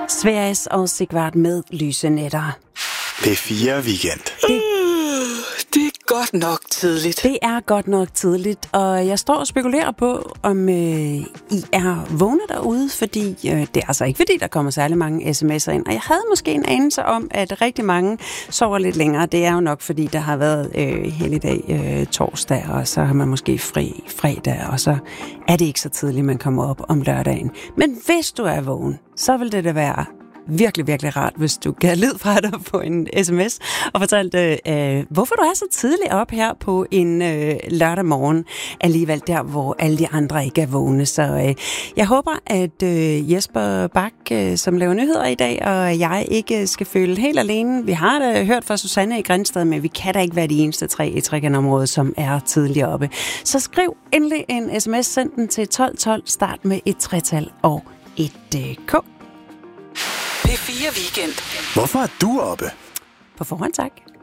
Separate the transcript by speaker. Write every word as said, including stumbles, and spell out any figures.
Speaker 1: Sverres og Sigvard med Lyse nætter.
Speaker 2: P fire Weekend.
Speaker 1: Det,
Speaker 3: det er godt nok tidligt.
Speaker 1: Det er godt nok tidligt, og jeg står og spekulerer på, om øh, I er vågne derude, fordi øh, det er altså ikke fordi, der kommer særlig mange sms'er ind. Og jeg havde måske en anelse om, at rigtig mange sover lidt længere. Det er jo nok, fordi der har været øh, helligdag øh, torsdag, og så har man måske fri fredag, og så er det ikke så tidligt, man kommer op om lørdagen. Men hvis du er vågen, så vil det da være virkelig, virkelig rart, hvis du kan lide fra dig på en sms og fortalte, øh, hvorfor du er så tidligt op her på en øh, lørdag morgen, alligevel der, hvor alle de andre ikke er vågne. Så øh, jeg håber, at øh, Jesper Bak, øh, som laver nyheder i dag, og jeg ikke skal føle helt alene. Vi har da hørt fra Susanne i Grindsted, men vi kan da ikke være de eneste tre i Trekantområdet, som er tidligere oppe. Så skriv endelig en sms, send den til tolv tolv, start med et tretal og et øh, K.
Speaker 3: P fire Weekend.
Speaker 2: Hvorfor er du oppe?
Speaker 1: På forhånd, tak.